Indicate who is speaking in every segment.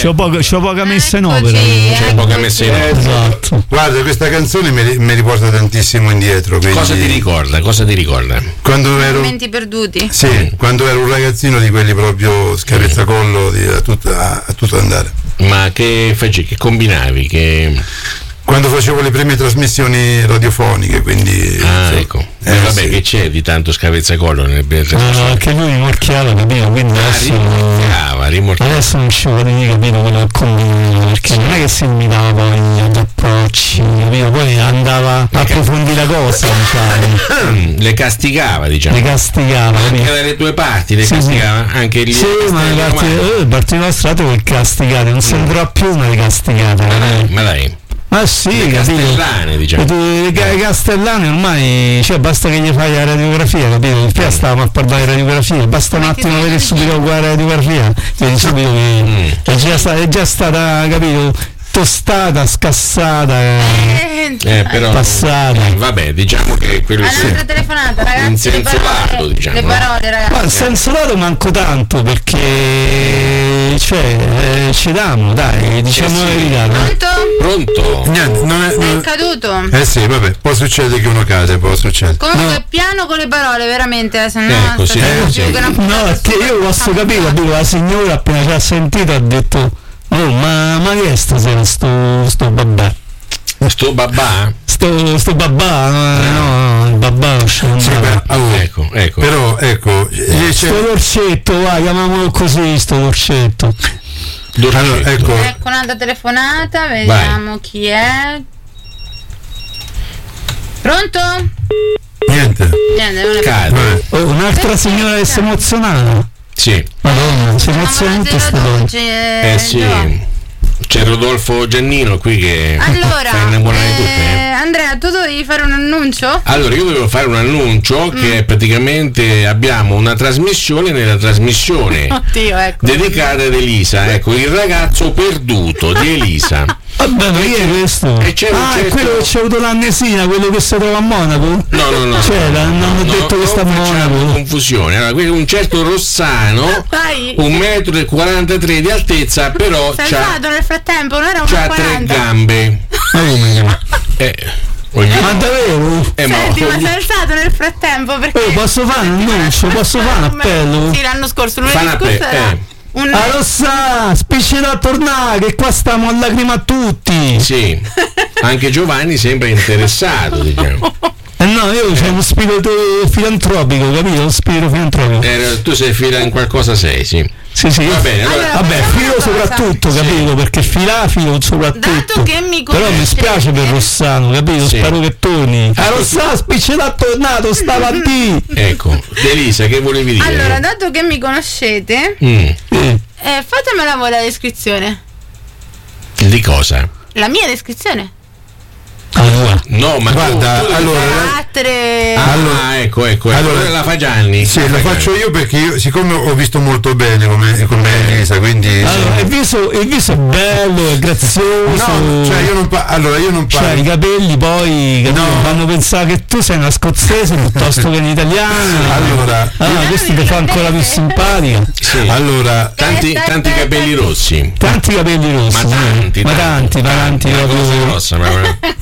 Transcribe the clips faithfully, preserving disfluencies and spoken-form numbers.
Speaker 1: c'ho poca, c'ho poca messa in opera.
Speaker 2: C'è poca messa in opera.
Speaker 1: Esatto.
Speaker 3: Guarda, questa canzone mi, mi riporta tantissimo indietro. Quindi...
Speaker 2: Cosa ti ricorda? Cosa ti ricorda?
Speaker 3: Quando ero.
Speaker 4: Momenti perduti.
Speaker 3: Sì, mm. quando ero un ragazzino di quelli proprio scavezzacollo di, a, tut, a, a tutto andare.
Speaker 2: Ma che facevi? Che combinavi? Che...
Speaker 3: Quando facevo le prime trasmissioni radiofoniche, quindi.
Speaker 2: Ah,
Speaker 3: so,
Speaker 2: ecco.
Speaker 3: Eh,
Speaker 2: eh, vabbè,
Speaker 3: sì.
Speaker 2: che c'è di tanto scavezzacollo nel
Speaker 1: No, no, anche lui rimorchiava, capito? Quindi
Speaker 2: ah,
Speaker 1: adesso.
Speaker 2: rimorchiava, rimorchiava.
Speaker 1: Adesso non ci vuole dire, capito, quello che combina, perché non è che si limitava poi agli approcci, capito? Poi andava a approfondire la cosa, diciamo.
Speaker 2: Le castigava, diciamo.
Speaker 1: Le castigava,
Speaker 2: anche
Speaker 1: capito?
Speaker 2: dalle tue parti, le
Speaker 1: Sì,
Speaker 2: castigava
Speaker 1: sì.
Speaker 2: anche lì.
Speaker 1: Sì, ma le parti, eh, parti nostre che castigate, non sembrava più una di castigate.
Speaker 2: Ma dai, ma dai.
Speaker 1: Ma sì,
Speaker 2: le
Speaker 1: capito?
Speaker 2: castellane, diciamo.
Speaker 1: Le, le castellane ormai, cioè basta che gli fai la radiografia, capito? Prima stavamo a parlare di radiografia, basta un attimo vedere subito qua la radiografia, vedi subito che mm. è, già stata, è già stata, capito, tostata, scassata,
Speaker 4: eh,
Speaker 2: eh, però,
Speaker 1: passata.
Speaker 2: Eh, vabbè, diciamo che quello
Speaker 4: è un'altra telefonata, ragazzi.
Speaker 2: in senso lato, diciamo.
Speaker 4: Le parole, ragazzi.
Speaker 1: Ma in senso lato manco tanto, perché cioè eh, ci diamo, dai, diciamo la verità.
Speaker 4: Pronto?
Speaker 2: Pronto?
Speaker 3: Niente, non è, non
Speaker 4: è caduto.
Speaker 3: Eh sì, vabbè, può succedere che uno cade, può succedere.
Speaker 4: Comunque
Speaker 3: no.
Speaker 4: piano con le parole, veramente, se no
Speaker 2: ecco, sì,
Speaker 4: eh,
Speaker 2: sì.
Speaker 1: No, perché io posso capire, capito, la signora appena ci ha sentito ha detto oh, ma, ma che è stasera sto, sto babà?
Speaker 2: Sto babà?
Speaker 1: Sto, sto babà, no, no, il babà non c'è.
Speaker 3: Sì, beh, allora,
Speaker 2: ecco, ecco.
Speaker 3: Però, ecco,
Speaker 1: sto dolcetto, vai, chiamiamolo così, sto dolcetto.
Speaker 2: dolcetto.
Speaker 3: Allora, ecco.
Speaker 4: Ecco un'altra telefonata, vediamo vai. Chi è. Pronto?
Speaker 3: Niente.
Speaker 4: Niente, non è
Speaker 2: Cade.
Speaker 1: Oh, un'altra signora che si è emozionata.
Speaker 2: Sì.
Speaker 1: Madonna, si emoziona tutto sto dono.
Speaker 2: Eh sì. C'è Rodolfo Giannino qui che
Speaker 4: allora,
Speaker 2: fa innamorare eh, tutte. Eh.
Speaker 4: Andrea, tu dovevi fare un annuncio?
Speaker 2: Allora, io dovevo fare un annuncio mm. che praticamente abbiamo una trasmissione nella trasmissione
Speaker 4: Oddio, ecco.
Speaker 2: dedicata ad Elisa, ecco, il ragazzo perduto di Elisa.
Speaker 1: Vabbè, ma chi è questo?
Speaker 2: E c'è
Speaker 1: ah,
Speaker 2: certo...
Speaker 1: è quello che c'è avuto l'amnesia, quello che si trova a Monaco?
Speaker 2: No, no, no.
Speaker 1: Cioè,
Speaker 2: no,
Speaker 1: non hanno
Speaker 2: no,
Speaker 1: detto
Speaker 2: no,
Speaker 1: che sta a Monaco.
Speaker 2: Confusione. Allora, un certo Rossano,
Speaker 4: Vai.
Speaker 2: un metro e quarantatré di altezza, però
Speaker 4: sei
Speaker 2: c'ha,
Speaker 4: alzato nel frattempo, non era un
Speaker 2: c'ha tre gambe. eh, ogni...
Speaker 1: Ma davvero?
Speaker 2: Eh,
Speaker 4: Senti,
Speaker 2: ma,
Speaker 4: ma sei alzato nel frattempo perché...
Speaker 1: Oh, posso fare un annuncio, posso fare un appello?
Speaker 4: Sì, l'anno scorso, lunedì
Speaker 2: Fa
Speaker 4: scorso
Speaker 2: appe-
Speaker 4: era...
Speaker 2: eh.
Speaker 4: Un...
Speaker 1: Ah, lo sa, spicci da tornare, che qua stiamo a lacrima a tutti.
Speaker 2: Sì, anche Giovanni sembra interessato, diciamo.
Speaker 1: Eh no, io c'ho uno spirito filantropico, capito? Uno spirito filantropico.
Speaker 2: Eh, tu sei fila in qualcosa sei, sì.
Speaker 1: Sì, sì.
Speaker 2: Va bene, allora,
Speaker 4: allora
Speaker 1: vabbè, filo soprattutto, sì. Capito? Perché filafilo soprattutto.
Speaker 4: Dato che mi
Speaker 1: però mi spiace per Rossano, capito?
Speaker 2: Sì.
Speaker 1: Spero che torni. A Rossano spicciato tornato, stava a D.
Speaker 2: Ecco, Elisa, che volevi dire?
Speaker 4: Allora, dato che mi conoscete,
Speaker 2: mm.
Speaker 4: eh, fatemela voi la descrizione.
Speaker 2: Di cosa?
Speaker 4: La mia descrizione.
Speaker 1: Allora.
Speaker 2: No, ma
Speaker 3: guarda,
Speaker 2: tu, tu
Speaker 3: allora,
Speaker 4: carattere.
Speaker 2: Ah,
Speaker 3: allora,
Speaker 2: ecco, ecco, ecco.
Speaker 3: Allora,
Speaker 2: la fa Gianni.
Speaker 3: Sì, la faccio io perché io, siccome ho visto molto bene come, come Elisa, quindi.
Speaker 1: Allora, il viso, il viso è bello, è grazioso.
Speaker 3: No, cioè io non pa- allora io non parlo.
Speaker 1: Cioè, i capelli poi capito,
Speaker 3: no.
Speaker 1: fanno pensare che tu sei una scozzese piuttosto che un'italiana.
Speaker 3: Allora,
Speaker 1: ah, questo ti fa ancora più simpatica.
Speaker 2: Sì.
Speaker 3: Allora,
Speaker 2: tanti, tanti capelli rossi.
Speaker 1: Tanti capelli rossi.
Speaker 2: Ma tanti,
Speaker 1: ma tanti, ma tanti, proprio.
Speaker 2: Rossa, ma...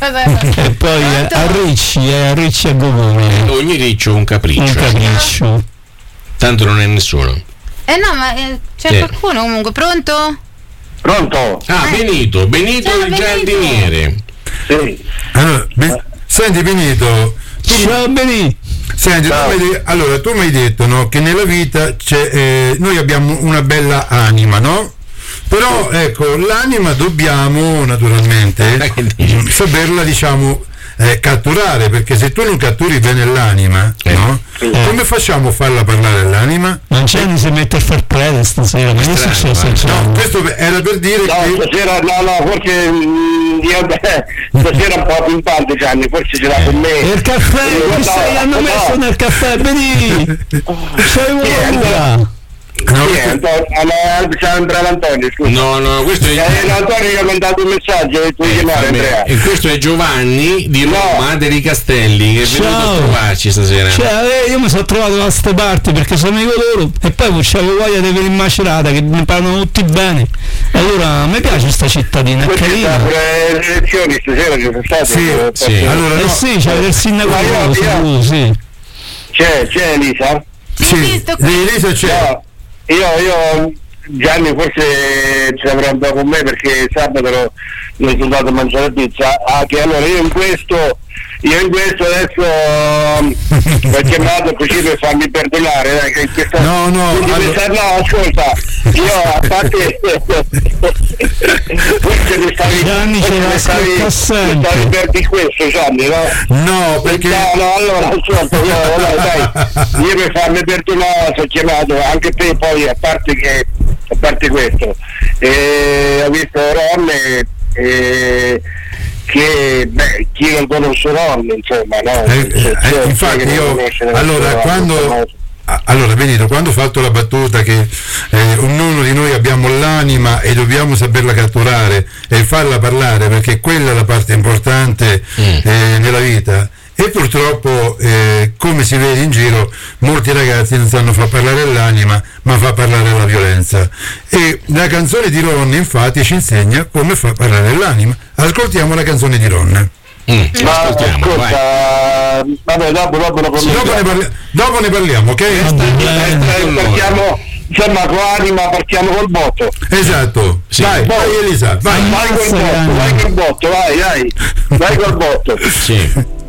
Speaker 1: E poi a Ricci, eh, a Ricci e Gogone.
Speaker 2: Ogni riccio un capriccio.
Speaker 1: Un capriccio.
Speaker 2: Tanto non è nessuno.
Speaker 4: Eh no, ma eh, c'è
Speaker 2: eh.
Speaker 4: qualcuno comunque, pronto?
Speaker 5: Pronto?
Speaker 2: Ah,
Speaker 4: eh.
Speaker 2: Benito, Benito
Speaker 4: Ciao,
Speaker 2: il giardiniere.
Speaker 5: Sì.
Speaker 3: allora be- senti Benito, tu
Speaker 1: Ciao Benito.
Speaker 3: Senti, tu mi, allora tu mi hai detto, no, che nella vita c'è, eh, noi abbiamo una bella anima, no? Però ecco, l'anima dobbiamo naturalmente saperla, diciamo, eh, catturare, perché se tu non catturi bene l'anima, eh. no? Eh. Come facciamo a farla parlare l'anima?
Speaker 1: Manciani si mette a far prete stasera, ma che è successo?
Speaker 3: No, questo era per dire
Speaker 5: no,
Speaker 3: che
Speaker 5: stasera no no forse mh, io, beh, stasera un po' pimpante Gianni, forse ce l'ha con me.
Speaker 1: Il caffè,
Speaker 5: eh,
Speaker 1: chi sei? Hanno
Speaker 5: no,
Speaker 1: messo
Speaker 5: no.
Speaker 1: nel caffè, vedi? C'hai una
Speaker 3: no,
Speaker 5: sì, Antonio, c'è Andrea Antonio, scusa.
Speaker 2: No, no, questo è
Speaker 5: eh, Antonio che ha mandato un messaggio e tu
Speaker 2: eh,
Speaker 5: chiamare Andrea.
Speaker 2: E questo è Giovanni di Roma, no. dei Castelli, che è venuto a trovarci stasera.
Speaker 1: Cioè, eh, io mi sono trovato da queste parti perché sono amico loro e poi c'avevo voglia di venire in Macerata che mi parlano tutti bene. E Allora, a me piace sta cittadina, è carina.
Speaker 5: Le elezioni stasera ci sono state.
Speaker 3: Sì,
Speaker 5: eh,
Speaker 3: sì. Allora,
Speaker 1: Eh
Speaker 3: no.
Speaker 1: sì, c'è il sindaco
Speaker 5: Ma io-
Speaker 1: di
Speaker 5: io-
Speaker 1: Roma, sì.
Speaker 5: C'è, c'è Elisa?
Speaker 3: Sì, Elisa c'è.
Speaker 5: No, io, io Gianni forse ci avrà un po' con me perché sabato mi sono andato a mangiare la pizza. Ah, che allora io in questo io in questo adesso mi ha chiamato così per farmi perdonare, dai, che in questa,
Speaker 3: No, no,
Speaker 5: quindi
Speaker 3: allora-
Speaker 5: questa- no, ascolta, io a parte forse mi stavi
Speaker 1: Gianni
Speaker 5: forse
Speaker 1: ce la
Speaker 5: mi stavi,
Speaker 1: ascolta
Speaker 5: mi
Speaker 1: sempre.
Speaker 5: stavi per di questo, Gianni, no?
Speaker 3: No, perché
Speaker 5: No, no, allora ascolta, io, allora, dai, io per farmi perdonare ti ho chiamato anche te, poi a parte che a parte questo eh, ho visto Ronne eh, che beh, chi non conosce Ronne, insomma, no?
Speaker 3: Eh,
Speaker 5: Cioè,
Speaker 3: eh,
Speaker 5: cioè,
Speaker 3: infatti
Speaker 5: chi non
Speaker 3: io
Speaker 5: conosce
Speaker 3: allora
Speaker 5: Ronne,
Speaker 3: quando
Speaker 5: insomma,
Speaker 3: a- allora Benito, quando ho fatto la battuta che eh, ognuno di noi abbiamo l'anima e dobbiamo saperla catturare e farla parlare, perché quella è la parte importante eh, nella vita, e purtroppo eh, come si vede in giro molti ragazzi non sanno far parlare l'anima ma fa parlare la violenza, e la canzone di Ronne infatti ci insegna come fa parlare l'anima. Ascoltiamo la canzone di Ronne.
Speaker 2: Mm,
Speaker 5: ma
Speaker 2: ascoltiamo, vai.
Speaker 5: ascolta, vabbè, dopo dopo lo
Speaker 3: Sì, dopo, ne parli- dopo ne parliamo, ok?
Speaker 5: Eh, partiamo, insomma, con anima partiamo col botto.
Speaker 3: Esatto.
Speaker 2: Sì.
Speaker 3: Vai, vai Elisa, vai.
Speaker 5: Vai col botto, vai col botto, vai, vai, vai col botto.
Speaker 2: Sì.